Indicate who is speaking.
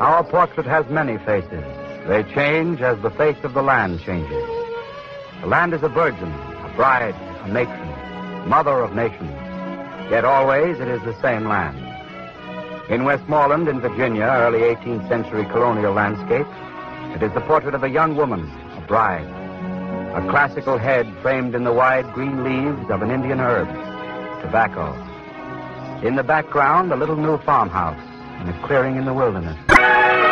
Speaker 1: Our portrait has many faces. They change as the face of the land changes. The land is a virgin, a bride, a matron, mother of nations. Yet always it is the same land. In Westmoreland, in Virginia, early 18th century colonial landscape, it is the portrait of a young woman, a bride. A classical head framed in the wide green leaves of an Indian herb, tobacco. In the background, a little new farmhouse in a clearing in the wilderness.